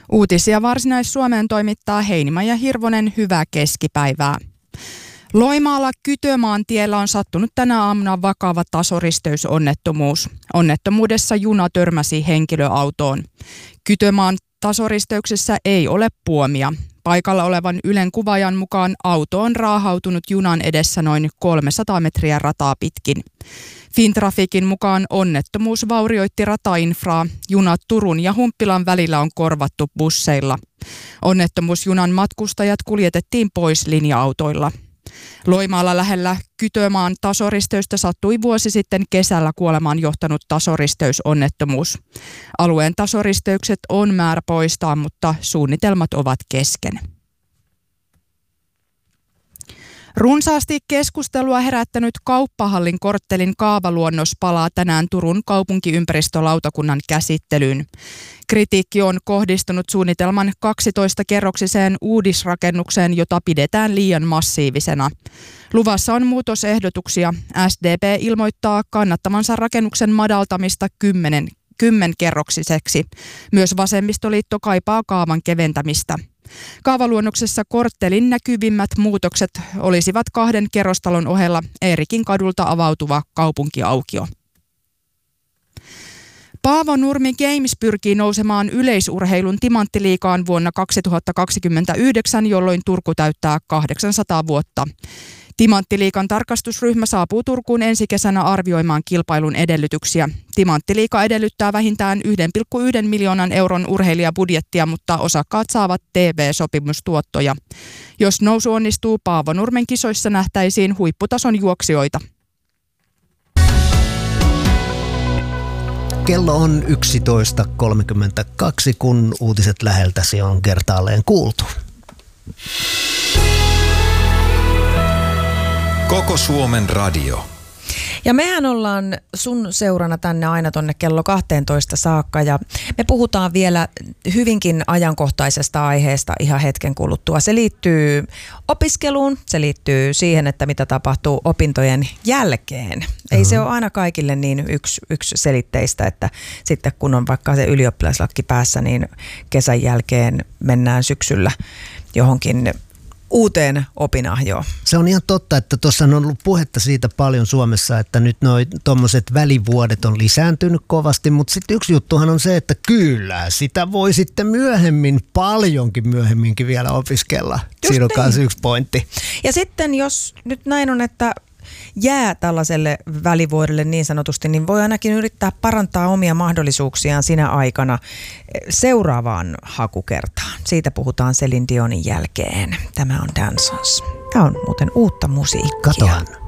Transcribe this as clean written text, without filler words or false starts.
Uutisia Varsinais-Suomeen toimittaa Heinimaja Hirvonen, hyvää keskipäivää. Loimaalla Kytömaantiellä on sattunut tänä aamuna vakava tasoristeysonnettomuus. Onnettomuudessa juna törmäsi henkilöautoon. Kytömaan tasoristeyksessä ei ole puomia. Paikalla olevan Ylen kuvaajan mukaan auto on raahautunut junan edessä noin 300 metriä rataa pitkin. Fintrafikin mukaan onnettomuus vaurioitti ratainfraa. Junat Turun ja Humppilan välillä on korvattu busseilla. Onnettomuusjunan matkustajat kuljetettiin pois linja-autoilla. Loimaalla lähellä Kytömaan tasoristeystä sattui vuosi sitten kesällä kuolemaan johtanut tasoristeysonnettomuus. Alueen tasoristeykset on määrä poistaa, mutta suunnitelmat ovat kesken. Runsaasti keskustelua herättänyt Kauppahallin korttelin kaavaluonnos palaa tänään Turun kaupunkiympäristölautakunnan käsittelyyn. Kritiikki on kohdistunut suunnitelman 12-kerroksiseen uudisrakennukseen, jota pidetään liian massiivisena. Luvassa on muutosehdotuksia. SDP ilmoittaa kannattamansa rakennuksen madaltamista 10-kerroksiseksi. Myös vasemmistoliitto kaipaa kaavan keventämistä. Kaavaluonnoksessa korttelin näkyvimmät muutokset olisivat 2 kerrostalon ohella Eerikin kadulta avautuva kaupunkiaukio. Paavo Nurmi Games pyrkii nousemaan yleisurheilun timanttiliigaan vuonna 2029, jolloin Turku täyttää 800 vuotta. Timanttiliigan tarkastusryhmä saapuu Turkuun ensi kesänä arvioimaan kilpailun edellytyksiä. Timanttiliiga edellyttää vähintään 1,1 miljoonan euron urheilijabudjettia, mutta osakkaat saavat TV-sopimustuottoja. Jos nousu onnistuu, Paavo Nurmen kisoissa nähtäisiin huipputason juoksijoita. Kello on 11.32, kun uutiset läheltäsi on kertaalleen kuultu. Koko Suomen radio. Ja mehän ollaan sun seurana tänne aina tonne kello 12 saakka ja me puhutaan vielä hyvinkin ajankohtaisesta aiheesta ihan hetken kuluttua. Se liittyy opiskeluun, se liittyy siihen, että mitä tapahtuu opintojen jälkeen. Ei se ole aina kaikille niin yksiselitteistä, että sitten kun on vaikka se ylioppilaslakki päässä, niin kesän jälkeen mennään syksyllä johonkin uuteen opinahjoon. Se on ihan totta, että tuossa on ollut puhetta siitä paljon Suomessa, että nyt noi tommoset välivuodet on lisääntynyt kovasti, mutta sitten yksi juttuhan on se, että kyllä sitä voi sitten myöhemmin, paljonkin myöhemminkin vielä opiskella. Siinä on myös yksi pointti. Ja sitten jos nyt näin on, että jää tällaiselle välivuodelle niin sanotusti, niin voi ainakin yrittää parantaa omia mahdollisuuksiaan sinä aikana seuraavaan hakukertaan. Siitä puhutaan Celine Dionin jälkeen. Tämä on Dancers. Tämä on muuten uutta musiikkia. Katohan.